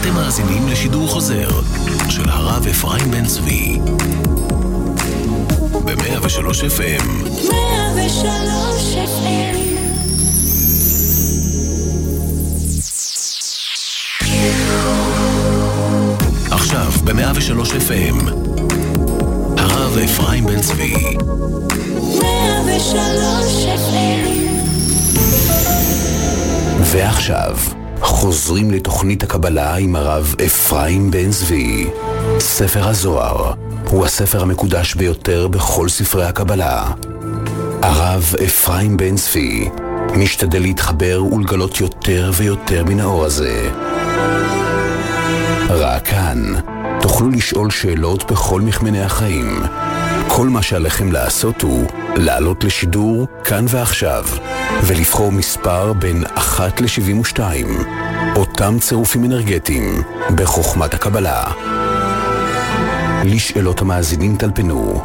אתם מאזינים לשידור חוזר של הרב אפרים בן צבי ב-103 FM. 103 FM. עכשיו ב-103 FM הרב אפרים בן צבי 103 FM. ועכשיו חוזרים לתוכנית הקבלה עם הרב אפרים בן צבי. ספר הזוהר הוא הספר המקודש ביותר בכל ספרי הקבלה. הרב אפרים בן צבי משתדל להתחבר ולגלות יותר ויותר מן האור הזה. רק כאן תוכלו לשאול שאלות בכל מכמני החיים. כל מה שעליכם לעשות הוא לעלות לשידור כאן ועכשיו ולבחור מספר בין 1 ל-72, אותם צירופים אנרגטיים בחוכמת הקבלה. לשאלות המאזינים טלפנו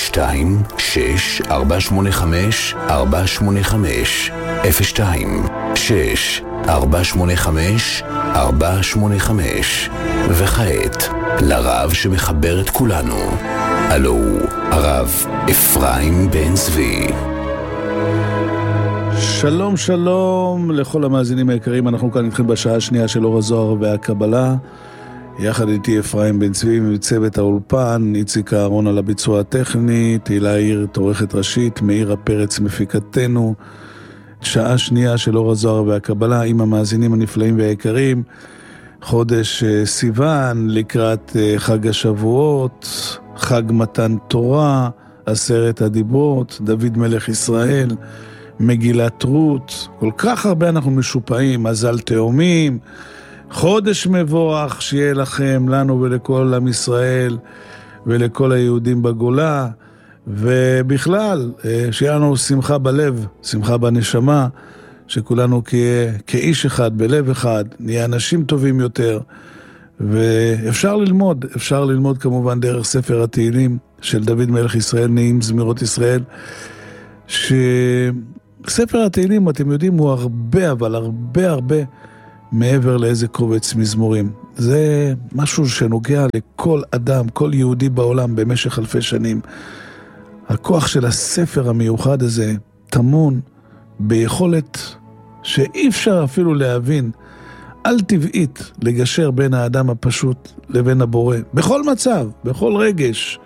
02-6-485-485 02-6-485-485. וכעת לרב שמחבר את כולנו, הלו הוא הרב אפרים בן צבי. שלום שלום לכל המאזינים היקרים, אנחנו כאן איתכם בשעה השנייה של אור הזוהר והקבלה, יחד איתי אפרים בן צבי מצוות האולפן, איציק אהרון על הביצוע הטכני, תהילה עיר עורכת ראשית, מאיר הפרץ מפיקתנו. שעה שנייה של אור הזוהר והקבלה עם המאזינים הנפלאים והיקרים. חודש סיוון לקראת חג השבועות, חג מתן תורה, 10 הדיברות, דוד מלך ישראל, מגילת רות, כל כך הרבה אנחנו משופעים, מזל תאומים, חודש מבורך שיהיה לכם, לנו ולכל עם ישראל ולכל היהודים בגולה, ובכלל שיהיה לנו שמחה בלב, שמחה בנשמה, שכולנו כאיש אחד, בלב אחד, נהיה אנשים טובים יותר. ואפשר ללמוד כמובן דרך ספר התהילים של דוד מלך ישראל, נעים זמירות ישראל, שספר התהילים, אתם יודעים, הוא הרבה, אבל הרבה מעבר לאיזה קובץ מזמורים. זה משהו שנוגע לכל אדם, כל יהודי בעולם במשך אלפי שנים. הכוח של הספר המיוחד הזה טמון ביכולת שאי אפשר אפילו להבין, על טבעית, לגשר בין האדם הפשוט לבין הבורא. בכל מצב, בכל רגש.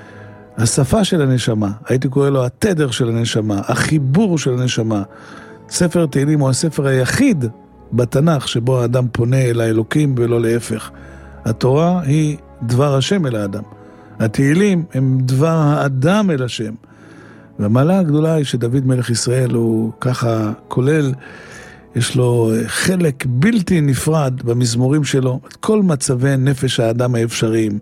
השפה של הנשמה, הייתי קורא לו התדר של הנשמה, החיבור של הנשמה. ספר תהילים הוא הספר היחיד בתנ"ך שבו האדם פונה אל האלוקים ולא להפך. התורה היא דבר השם אל האדם. התהילים הם דבר האדם אל השם. והמעלה הגדולה היא שדוד מלך ישראל הוא ככה כולל, יש לו חלק בלתי נפרד במזמורים שלו, את כל מצבי נפש האדם האפשריים.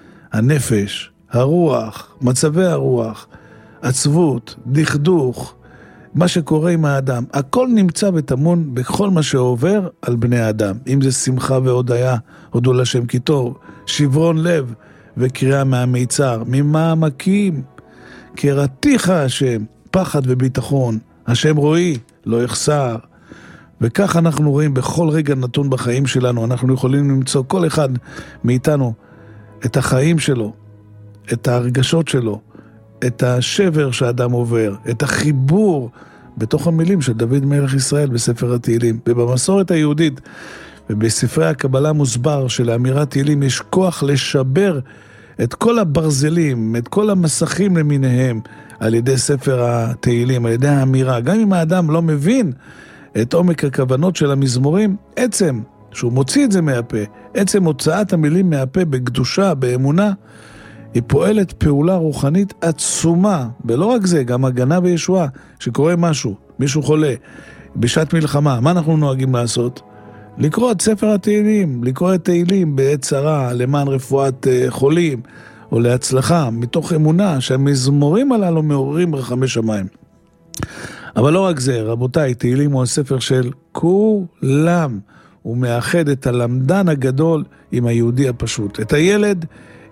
הנפש, הרוח, מצבי הרוח, עצבות, דכדוך, מה שקורה עם האדם. הכל נמצא וטמון בכל מה שעובר על בני האדם. אם זה שמחה והודיה, הודו לשם כי טוב, שברון לב וקריאה מהמיצר, ממעמקים, קראתיך השם, פחד וביטחון, השם רואי, לא יחסר. וכך אנחנו רואים בכל רגע נתון בחיים שלנו, אנחנו יכולים למצוא כל אחד מאיתנו את החיים שלו, את ההרגשות שלו, את השבר שהאדם עובר, את החיבור בתוך המילים של דוד מלך ישראל בספר התהילים. ובמסורת היהודית ובספרי הקבלה מוסבר שלאמירת תהילים יש כוח לשבר את כל הברזלים, את כל המסכים למיניהם על ידי ספר התהילים, על ידי האמירה. גם אם האדם לא מבין את עומק הכוונות של המזמורים, עצם שהוא מוציא את זה מהפה, עצם הוצאת המילים מהפה בקדושה, באמונה, היא פועלת פעולה רוחנית עצומה. ולא רק זה, גם הגנה וישועה, שקורה משהו, מישהו חולה, בשעת מלחמה, מה אנחנו נוהגים לעשות? לקרוא את ספר התהילים, לקרוא את תהילים בעת צרה, למען רפואת חולים, או להצלחה, מתוך אמונה שהמזמורים הללו מעוררים רחמי שמיים. אבל לא רק זה, רבותיי, תהילים הוא הספר של כולם. הוא מאחד את הלמדן הגדול עם היהודי הפשוט. את הילד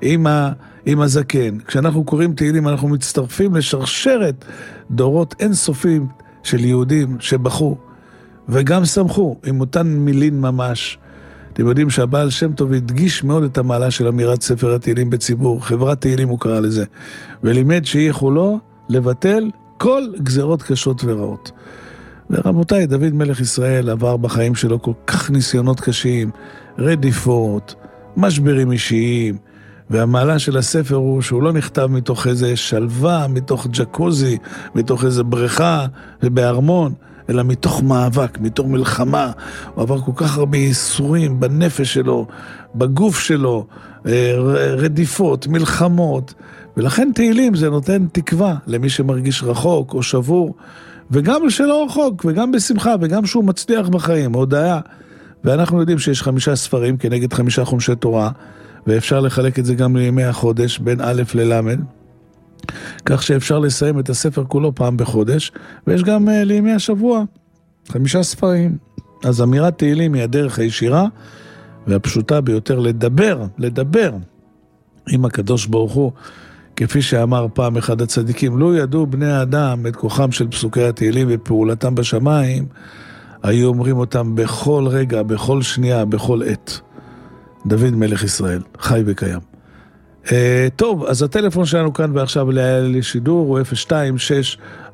עם הזקן. כשאנחנו קוראים תהילים, אנחנו מצטרפים לשרשרת דורות אינסופיים של יהודים שבחו, וגם שמחו עם אותן מילים ממש אתם יודעים שהבעל שם טוב הדגיש מאוד את המעלה של אמירת ספר התהילים בציבור, חברת תהילים הוא קרא לזה, ולימד שהיא יכולו לבטל כל גזרות קשות ורעות. ורבותיי, דוד מלך ישראל עבר בחיים שלו כל כך ניסיונות קשים, רדיפות, משברים אישיים, והמעלה של הספר הוא שהוא לא נכתב מתוך איזה שלווה, מתוך ג'קוזי, מתוך איזה בריכה ובארמון, אלא מתוך מאבק, מתוך מלחמה. הוא עבר כל כך הרבה ייסורים בנפש שלו, בגוף שלו, רדיפות, מלחמות, ולכן תהילים זה נותן תקווה למי שמרגיש רחוק או שבור, וגם שלא רחוק, וגם בשמחה, וגם שהוא מצליח בחיים, הודעה. ואנחנו יודעים שיש 5 ספרים כנגד 5 חומשי תורה, ואפשר לחלק את זה גם לימי החודש, בין א' לל', כך שאפשר לסיים את הספר כולו פעם בחודש, ויש גם לימי השבוע, 5 ספרים. אז אמירת תהילים היא הדרך הישירה, והפשוטה ביותר לדבר עם הקדוש ברוך הוא, כפי שאמר פעם אחד הצדיקים, לא ידעו בני האדם את כוחם של פסוקי התהילים ופעולתם בשמיים, היו אומרים אותם בכל רגע, בכל שנייה, בכל עת. דוד מלך ישראל, חי וקיים. טוב, אז הטלפון שלנו כאן ועכשיו לשידור הוא 026-485-485.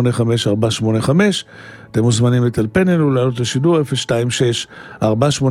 אתם מוזמנים לטלפן אלינו, לעלות לשידור 026-485-485.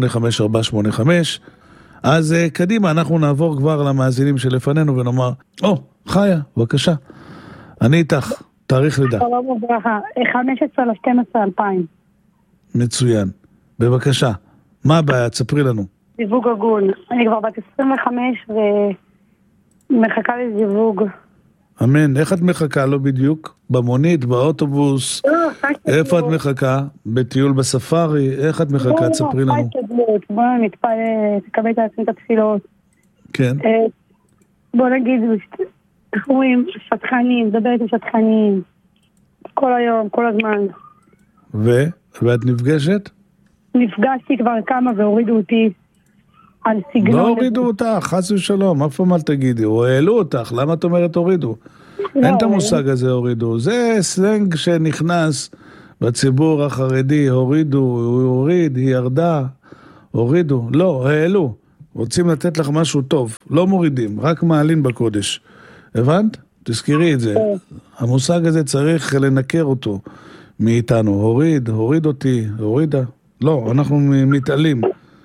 אז קדימה, אנחנו נעבור כבר למאזינים שלפנינו ונאמר, חיה, בבקשה. אני איתך, תאריך לידה. שלום וברכה, 15/12/2000. מצוין. בבקשה. מה הבעיה? תספרי לנו. זיווג הגון. אני כבר בת 25 ומחכה לזיווג. אמן. איך את מחכה לו בדיוק? במונית, באוטובוס? איפה את מחכה? בטיול בספארי? איך את מחכה? תספרי לנו. בוא נתפלל, תקבל את עצמי את התפילות. כן. בוא נגיד, רואים שטחנים, מדברת עם שטחנים. כל היום, כל הזמן. ואת נפגשת? נפגשתי כבר כמה והורידו אותי על סגנון. לא הורידו אותך, חס ושלום, אף פעם אל תגידי, או העלו אותך, למה את אומרת הורידו? אין את המושג הזה הורידו, זה סלנג שנכנס בציבור החרדי, הורידו, הוא הוריד, היא ירדה, הורידו, לא, העלו, רוצים לתת לך משהו טוב, לא מורידים, רק מעלים בקודש, הבנת? תזכירי את זה, המושג הזה צריך לנקר אותו מאיתנו, הוריד אותי, הורידה, לא, אנחנו מתעלים.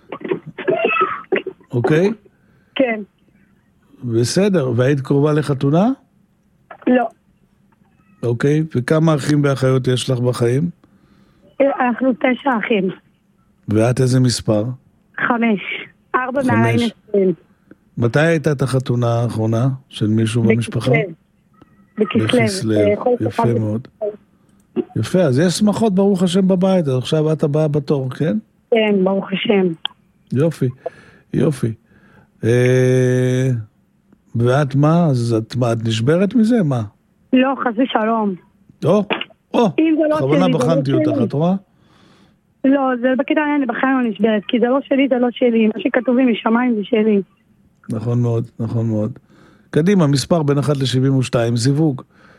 אוקיי? כן. בסדר, והיית קרובה לחתונה? לא. אוקיי, וכמה אחים ואחיות יש לך בחיים? אנחנו 9 אחים. ואת איזה מספר? 5. 4 מעליי נשואים. מתי הייתה את החתונה האחרונה של מישהו במשפחה? בכסלו. יפה מאוד. יפה, אז יש שמחות ברוך השם בבית, אז עכשיו את הבאה בתור, כן? כן, ברוך השם. יופי. ואת מה? אז את נשברת מזה? מה? לא, חס ושלום. בכוונה בחנתי אותך, את רואה? לא, זה בקטע אני בחיים לא נשברת, כי זה לא שלי, מה שכתוב לי משמיים זה שלי. נכון מאוד. קדימה, מספר בין 1 ל-72, זיווג.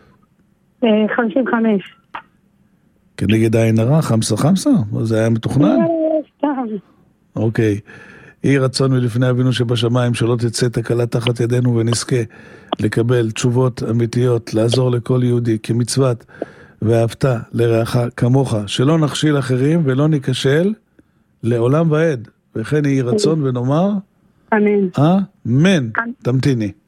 55. כנגד העין הרע, חמסה? זה היה מתוכנן? סתם. אוקיי. יהי רצון מלפני אבינו שבשמיים שלא תצא תקלה תחת ידינו ונזכה לקבל תשובות אמיתיות, לעזור לכל יהודי כמצוות ואהבת לרעך כמוך, שלא נכשיל אחרים ולא ניכשל לעולם ועד. וכן יהי רצון ונאמר אמן. אמן. תמתיני.